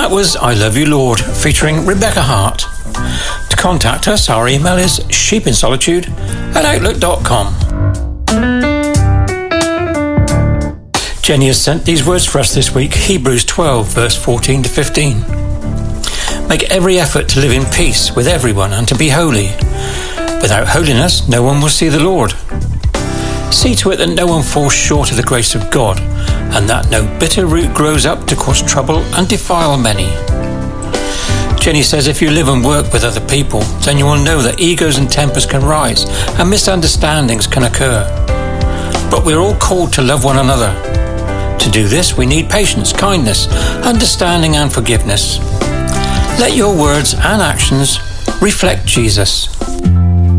That was I Love You Lord, featuring Rebecca Hart. To contact us, our email is sheepinsolitude@outlook.com. Jenny has sent these words for us this week, Hebrews 12, verse 14 to 15. Make every effort to live in peace with everyone and to be holy. Without holiness, no one will see the Lord. See to it that no one falls short of the grace of God, and that no bitter root grows up to cause trouble and defile many. Jenny says if you live and work with other people, then you will know that egos and tempers can rise and misunderstandings can occur. But we're all called to love one another. To do this, we need patience, kindness, understanding and forgiveness. Let your words and actions reflect Jesus.